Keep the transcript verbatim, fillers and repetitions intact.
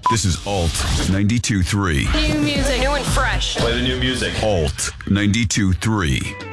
This is Alt ninety-two point three. New music. New and fresh. Play the new music. Alt ninety-two point three.